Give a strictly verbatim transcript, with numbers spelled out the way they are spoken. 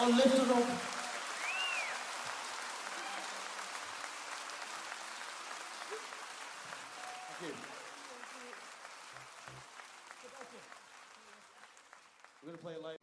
I'll lift it up. Thank you. We're going to play a live.